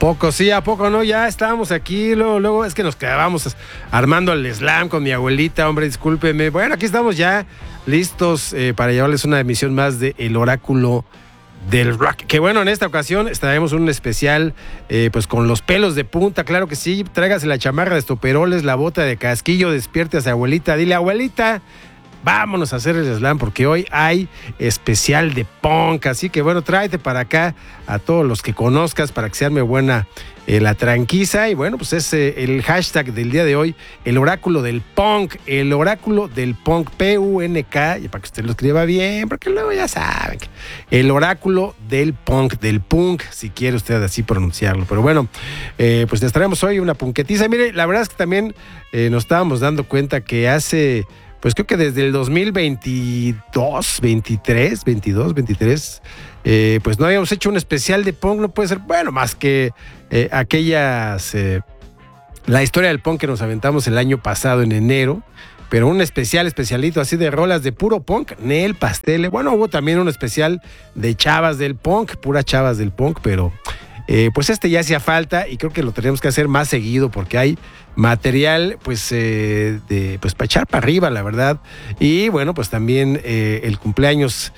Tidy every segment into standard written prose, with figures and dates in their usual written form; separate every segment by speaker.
Speaker 1: poco sí? ¿A poco no? Ya estábamos aquí, luego es que nos quedábamos armando el slam con mi abuelita, hombre, discúlpeme. Bueno, aquí estamos ya listos para llevarles una emisión más de El Oráculo del Rock. Que bueno, en esta ocasión traemos un especial pues con los pelos de punta, claro que sí. Tráigase la chamarra de estoperoles, la bota de casquillo, despierte a su abuelita, dile, abuelita, vámonos a hacer el slam porque hoy hay especial de punk, así que bueno, tráete para acá a todos los que conozcas para que se arme buena la tranquiza. Y bueno, pues es el hashtag del día de hoy, el oráculo del punk, el oráculo del punk, P-U-N-K, y para que usted lo escriba bien, porque luego ya saben, el oráculo del punk, si quiere usted así pronunciarlo. Pero bueno, pues les traemos hoy una punquetiza. Mire, la verdad es que también nos estábamos dando cuenta que hace... Pues creo que desde el 2022, 23, pues no habíamos hecho un especial de punk, no puede ser, bueno, más que aquellas, la historia del punk que nos aventamos el año pasado en enero, pero un especialito así de rolas de puro punk, Nel, Pastel, bueno, hubo también un especial de chavas del punk, puras chavas del punk, pero... pues ya hacía falta y creo que lo tenemos que hacer más seguido porque hay material pues para echar para arriba, la verdad. Y bueno, pues también el cumpleaños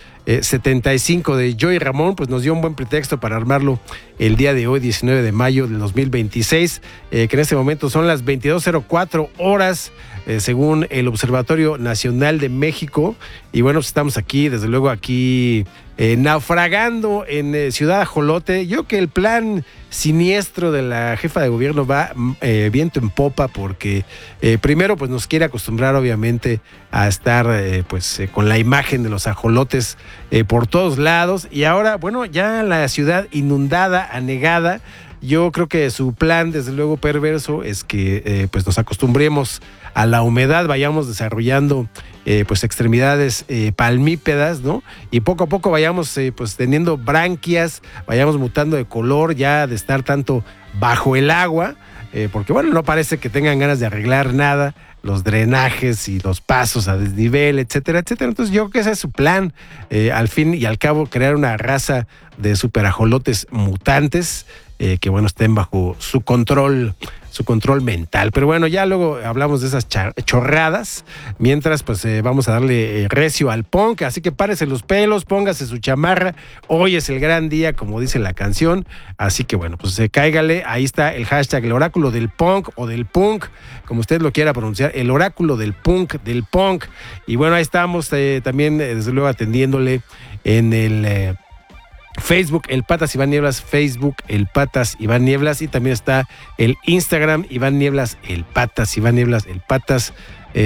Speaker 1: 75 de Joey Ramón pues nos dio un buen pretexto para armarlo el día de hoy, 19 de mayo del 2026, que en este momento son las 22:04 horas según el Observatorio Nacional de México. Y bueno, pues estamos aquí, desde luego aquí naufragando en Ciudad Ajolote. Yo creo que el plan siniestro de la jefa de gobierno va viento en popa porque primero pues nos quiere acostumbrar obviamente a estar con la imagen de los ajolotes por todos lados, y ahora bueno, ya la ciudad inundada, anegada. Yo creo que su plan, desde luego perverso, es que pues nos acostumbremos a la humedad, vayamos desarrollando pues extremidades palmípedas, ¿no? Y poco a poco vayamos pues teniendo branquias, vayamos mutando de color ya de estar tanto bajo el agua, porque bueno, no parece que tengan ganas de arreglar nada, los drenajes y los pasos a desnivel, etcétera, etcétera. Entonces yo creo que ese es su plan, al fin y al cabo crear una raza de superajolotes mutantes que bueno, estén bajo su control mental. Pero bueno, ya luego hablamos de esas chorradas. Mientras, pues vamos a darle recio al punk. Así que párese los pelos, póngase su chamarra. Hoy es el gran día, como dice la canción. Así que bueno, pues cáigale. Ahí está el hashtag, el oráculo del punk o del punk, como usted lo quiera pronunciar. El oráculo del punk, del punk. Y bueno, ahí estamos también, desde luego, atendiéndole en el... Facebook, El Patas Iván Nieblas, Facebook, El Patas Iván Nieblas, y también está el Instagram, Iván Nieblas, El Patas Iván Nieblas, El Patas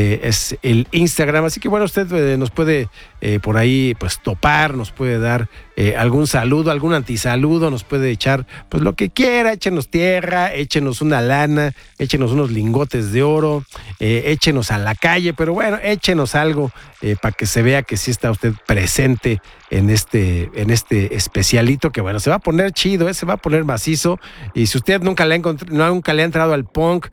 Speaker 1: es el Instagram. Así que bueno, usted nos puede por ahí pues topar, nos puede dar algún saludo, algún antisaludo, nos puede echar pues lo que quiera, échenos tierra, échenos una lana, échenos unos lingotes de oro, échenos a la calle, pero bueno, échenos algo para que se vea que sí está usted presente en este especialito, que bueno, se va a poner chido, se va a poner macizo. Y si usted nunca le ha entrado al punk,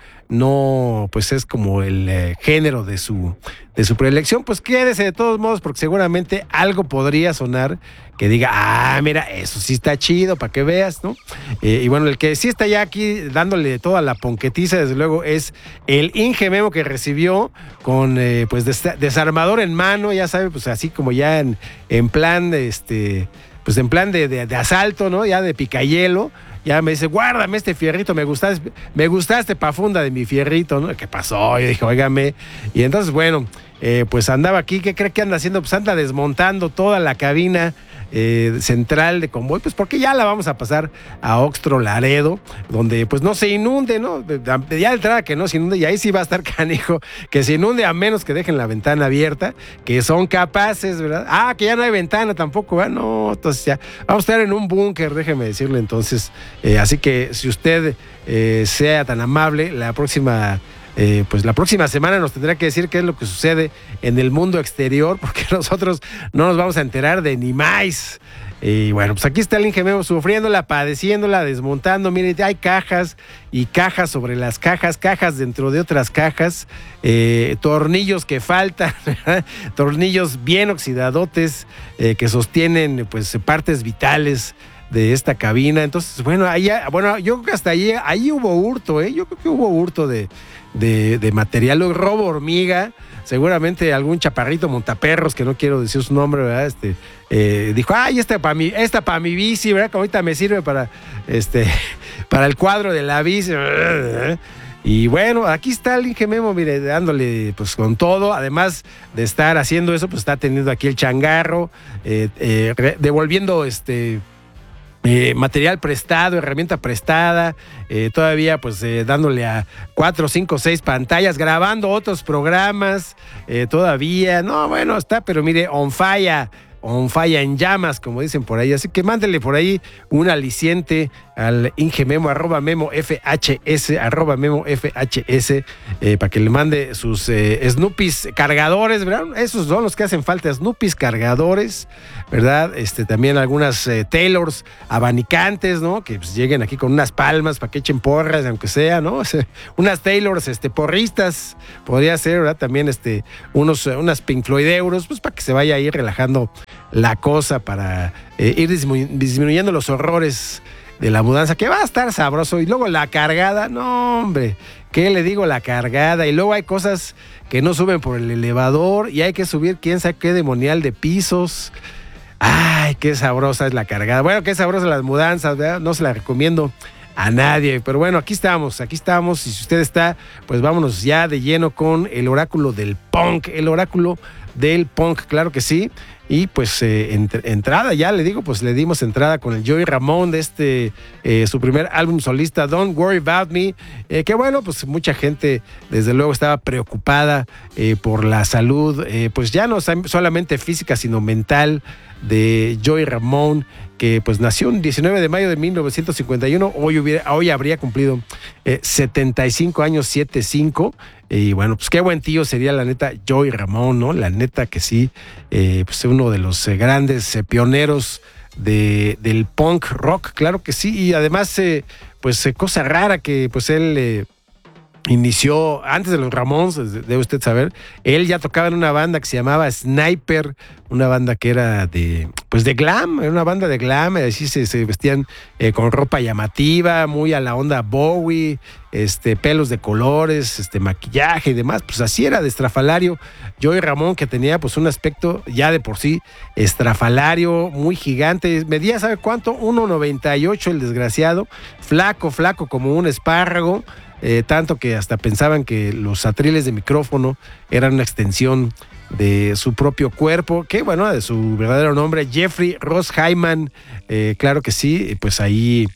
Speaker 1: no, pues es como el género de su preelección, pues quédese de todos modos, porque seguramente algo podría sonar que diga, mira, eso sí está chido, para que veas, ¿no? Y bueno, el que sí está ya aquí dándole toda la ponquetiza, desde luego, es el Inge Memo, que recibió con pues desarmador en mano, ya sabe, pues así como ya en plan pues en plan de asalto, ¿no? Ya de picayelo. Ya me dice, guárdame este fierrito, me gustaste pa' funda de mi fierrito, ¿no? ¿Qué pasó? Yo dije, óigame. Y entonces, bueno, pues andaba aquí, ¿qué cree que anda haciendo? Pues anda desmontando toda la cabina central de convoy, pues porque ya la vamos a pasar a Oxtro Laredo, donde pues no se inunde, ¿no? Ya de entrada que no se inunde, y ahí sí va a estar canijo, que se inunde, a menos que dejen la ventana abierta, que son capaces, ¿verdad? Que ya no hay ventana tampoco, ¿verdad? No, entonces ya vamos a estar en un búnker, déjeme decirle. Entonces, así que si usted sea tan amable, la próxima semana nos tendrá que decir qué es lo que sucede en el mundo exterior, porque nosotros no nos vamos a enterar de ni más. Y bueno, pues aquí está el Inge Memo sufriéndola, padeciéndola, desmontando. Mire, hay cajas y cajas sobre las cajas, cajas dentro de otras cajas, tornillos que faltan, tornillos bien oxidadotes que sostienen pues partes vitales de esta cabina. Entonces, bueno, yo creo que hasta ahí hubo hurto, yo creo que hubo hurto de material, robo hormiga. Seguramente algún chaparrito montaperros, que no quiero decir su nombre, ¿verdad? Dijo, ay, esta para mi bici, ¿verdad? Que ahorita me sirve para el cuadro de la bici. Y bueno, aquí está el Inge Memo, mire, dándole pues con todo. Además de estar haciendo eso, pues está teniendo aquí el changarro, devolviendo material prestado, herramienta prestada, todavía pues dándole a 4, 5, 6 pantallas, grabando otros programas, todavía, no, bueno, está, pero mire, on fire, en llamas, como dicen por ahí. Así que mándele por ahí un aliciente al Inge Memo, @memofhs, para que le mande sus Snoopys cargadores, ¿verdad? Esos son los que hacen falta, Snoopys cargadores, ¿verdad? También algunas Taylors abanicantes, ¿no? Que pues lleguen aquí con unas palmas para que echen porras, aunque sea, ¿no? Unas Taylors porristas, podría ser, ¿verdad? También unas Pink Floyd euros, pues para que se vaya a ir relajando la cosa, para ir disminuyendo los horrores de la mudanza, que va a estar sabroso. Y luego la cargada, no, hombre, ¿qué le digo? La cargada. Y luego hay cosas que no suben por el elevador y hay que subir quién sabe qué demonial de pisos. Ay, qué sabrosa es la cargada. Bueno, qué sabrosas las mudanzas, ¿verdad? No se la recomiendo a nadie, pero bueno, aquí estamos, y si usted está, pues vámonos ya de lleno con el oráculo del punk, claro que sí. Y pues entrada, ya le digo, pues le dimos entrada con el Joey Ramón de su primer álbum solista, Don't Worry About Me, que bueno, pues mucha gente desde luego estaba preocupada por la salud, pues ya no solamente física, sino mental, de Joey Ramón, que pues nació el 19 de mayo de 1951, hoy habría cumplido 75 años, 75, y bueno, pues qué buen tío sería la neta Joey Ramón, ¿no? La neta que sí, pues uno de los grandes pioneros del punk rock, claro que sí, y además pues cosa rara que pues él inició antes de los Ramones, debe usted saber. Él ya tocaba en una banda que se llamaba Sniper, una banda que era de glam, era una banda de glam, así se vestían con ropa llamativa, muy a la onda Bowie, pelos de colores, maquillaje y demás, pues así era de estrafalario Joey Ramón, que tenía pues un aspecto ya de por sí estrafalario, muy gigante, medía, ¿sabe cuánto? 1.98 el desgraciado, flaco como un espárrago. Tanto que hasta pensaban que los atriles de micrófono eran una extensión de su propio cuerpo, que bueno, de su verdadero nombre, Jeffrey Ross Hyman, claro que sí, pues ahí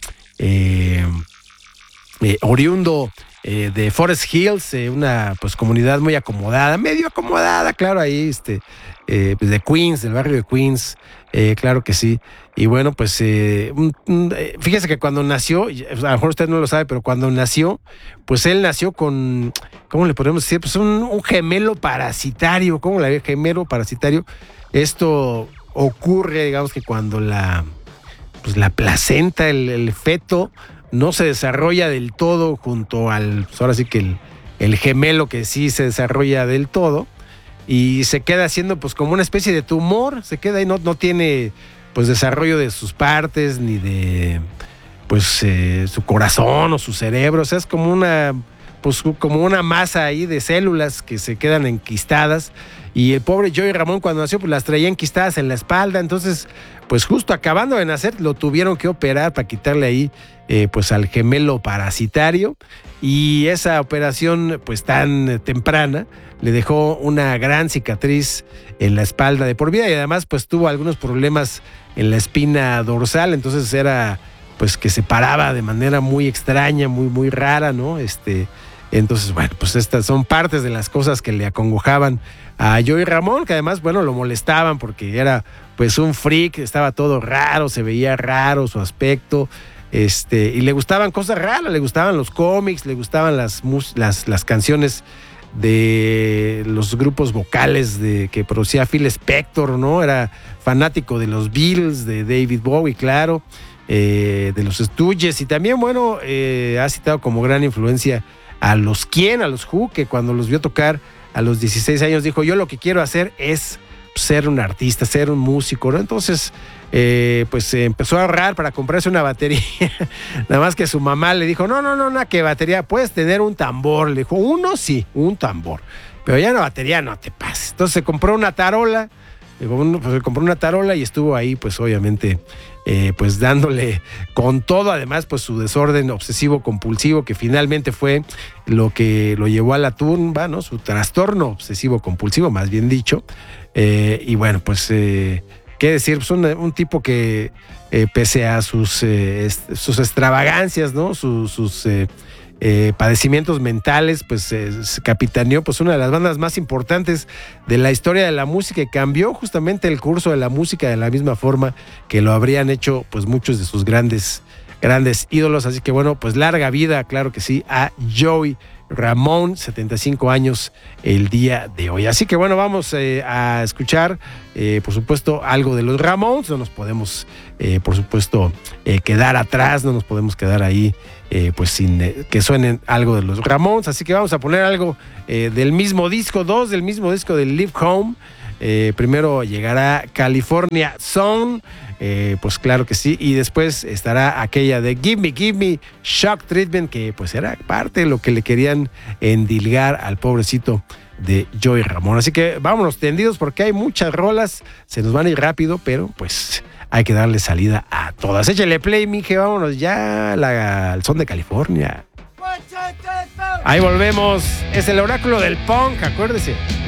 Speaker 1: oriundo de Forest Hills, una pues comunidad muy acomodada, medio acomodada, claro, ahí pues de Queens, del barrio de Queens, claro que sí. Y bueno, pues fíjese que cuando nació, a lo mejor usted no lo sabe, pero cuando nació, pues él nació con, ¿cómo le podemos decir? Pues un gemelo parasitario. ¿Cómo la ve? Gemelo parasitario. Esto ocurre, digamos que cuando la placenta, el feto, no se desarrolla del todo junto al, pues ahora sí que el gemelo que sí se desarrolla del todo, y se queda haciendo pues como una especie de tumor, se queda ahí, no tiene pues desarrollo de sus partes, ni de pues su corazón o su cerebro, o sea, es como una masa ahí de células que se quedan enquistadas, y el pobre Joey Ramón cuando nació pues las traía enquistadas en la espalda, entonces pues justo acabando de nacer lo tuvieron que operar para quitarle ahí pues al gemelo parasitario, y esa operación pues tan temprana le dejó una gran cicatriz en la espalda de por vida, y además pues tuvo algunos problemas en la espina dorsal, entonces era pues que se paraba de manera muy extraña, muy rara, ¿no? Entonces, bueno, pues estas son partes de las cosas que le acongojaban a Joey Ramón, que además, bueno, lo molestaban porque era pues un freak, estaba todo raro, se veía raro su aspecto, y le gustaban cosas raras, le gustaban los cómics, le gustaban las canciones de los grupos vocales que producía Phil Spector, ¿no? Era fanático de los Beatles, de David Bowie, claro, de los Stooges, y también, bueno, ha citado como gran influencia a los Who, que cuando los vio tocar a los 16 años dijo, yo lo que quiero hacer es ser un artista, ser un músico, ¿no? Entonces, pues empezó a ahorrar para comprarse una batería. Nada más que su mamá le dijo, no, ¿qué batería? Puedes tener un tambor. Le dijo, uno sí, un tambor. Pero ya una batería no te pases. Entonces se compró una tarola. Pues compró una tarola y estuvo ahí, pues obviamente, pues dándole con todo, además, pues su desorden obsesivo compulsivo, que finalmente fue lo que lo llevó a la tumba, ¿no? Su trastorno obsesivo compulsivo, más bien dicho. Y bueno, pues, ¿qué decir? Pues un tipo que, pese a sus extravagancias, ¿no? Sus padecimientos mentales, pues capitaneó pues una de las bandas más importantes de la historia de la música y cambió justamente el curso de la música de la misma forma que lo habrían hecho pues muchos de sus grandes ídolos. Así que bueno, pues larga vida, claro que sí, a Joey Ramone, 75 años el día de hoy. Así que bueno, vamos a escuchar, por supuesto, algo de los Ramones. No nos podemos, por supuesto, quedar atrás, no nos podemos quedar ahí pues sin que suenen algo de los Ramones. Así que vamos a poner algo del mismo disco, dos del mismo disco de Live Home. Primero llegará California Zone, pues claro que sí, y después estará aquella de Give Me Shock Treatment, que pues era parte de lo que le querían endilgar al pobrecito de Joey Ramone. Así que vámonos tendidos porque hay muchas rolas, se nos van a ir rápido, pero pues hay que darle salida a todas. Échale play, mije, vámonos ya al son de California. Ahí volvemos, es el oráculo del punk, acuérdese.